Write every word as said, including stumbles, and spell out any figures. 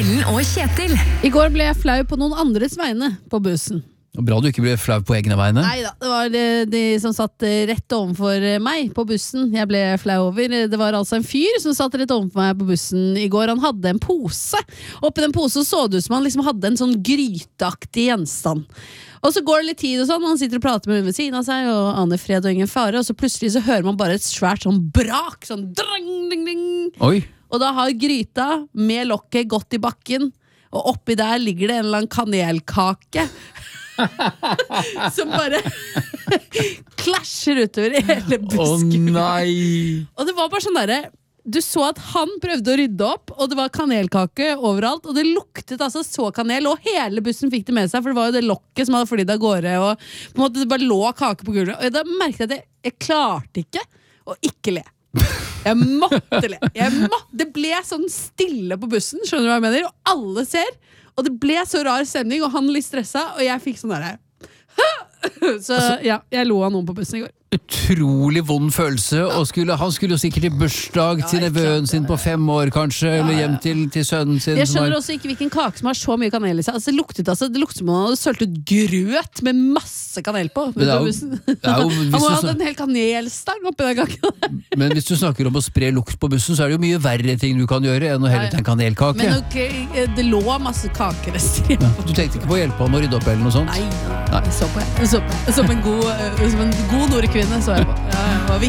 Ellen og Kjetil. I går ble jeg flau på noen andres vegne på bussen. Bra du ikke ble flau på egne vegne. Neida, det var de, de som satt rett overfor meg på bussen. Jeg ble flau over. Det var altså en fyr som satt rett overfor meg på bussen i går. Han hadde en pose. Oppi den posen så det ut som han liksom hadde en sånn gryteaktig gjenstand. Og så går det litt tid og sånn, og han sitter og prater med hun ved siden av seg, og aner fred og ingen fare, og så plutselig så hører man bare et svært sånn brak, sånn drang, ding, ding. Oi. Og da har gryta med lokket gått i bakken, og oppi der ligger det en eller annen kanelkake som bare klasjer utover i hele busken. Å nei. Og det var bare sånn derre, du så at han prøvde å rydde opp, og det var kanelkake overalt, og det luktet altså så kanel, og hele bussen fikk det med seg, for det var jo det lokket som hadde flydd av gårde, og på en måte det bare lå kake på gulvet. Og da merket jeg at jeg, jeg klarte ikke å ikke le. Jeg måtte le. Jeg må, det ble sånn stille på bussen, skjønner du hva jeg mener? Og alle ser, og det ble så rar stemning, og han litt stresset, og jeg fikk sånn der. Så ja, jeg lo av noen på bussen i går. Utrolig vond følelse, og skulle, han skulle jo sikkert i bursdag Ja, til ikke nevøen sant, sin på fem år kanskje, eller hjem til, til sønnen sin. Jeg som skjønner var- også ikke hvilken kake som har så mye kanel i seg. Altså, det luktet altså, det luktet som om han hadde sølt ut grøt med masse kanel på. Men det er jo- det er jo- hvis Han du må ha så- hatt en hel kanelstang oppi den kaken. Men hvis du snakker om å spre lukt på bussen, så er det jo mye verre ting du kan gjøre enn å helle ut en kanelkake. Men ok, det lå masse kakerester igjen. Ja, du tenkte ikke på å hjelpe han å rydde opp eller noe sånt? Nei, jeg så på, jeg så på, jeg så på en god, eh, som en god nordkvinne så jeg på. Ja, det var viktig.